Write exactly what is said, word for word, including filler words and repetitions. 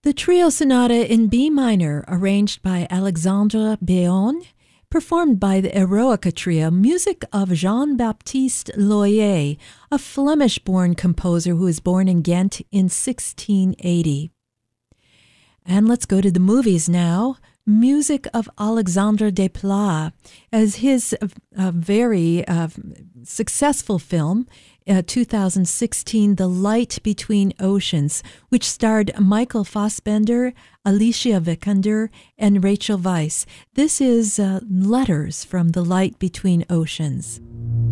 The Trio Sonata in B minor, arranged by Alexandre Béon, performed by the Eroica Trio, music of Jean-Baptiste Loyer, a Flemish-born composer who was born in Ghent in sixteen eighty. And let's go to the movies now. Music of Alexandre Desplat, as his uh, very uh, successful film, uh, two thousand sixteen, The Light Between Oceans, which starred Michael Fassbender, Alicia Vikander, and Rachel Weisz. This is uh, Letters from the Light Between Oceans.